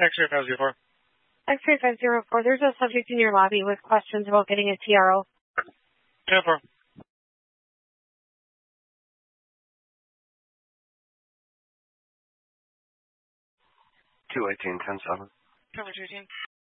X-ray 504. X-ray 504, there's a subject in your lobby with questions about getting a TRO. 10-4. 218, 10-7. Cover 218.